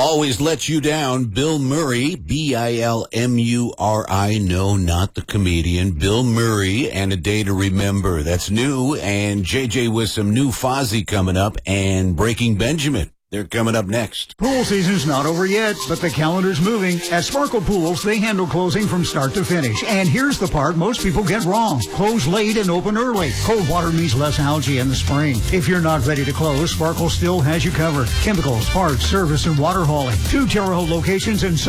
Always lets you down. Bill Murray, Bilmuri. No, not the comedian. Bill Murray and A Day to Remember. That's new. And JJ with some new Fozzy coming up and Breaking Benjamin. They're coming up next. Pool season's not over yet, but the calendar's moving. At Sparkle Pools, they handle closing from start to finish. And here's the part most people get wrong. Close late and open early. Cold water means less algae in the spring. If you're not ready to close, Sparkle still has you covered. Chemicals, parts, service, and water hauling. 2 Terre Haute locations in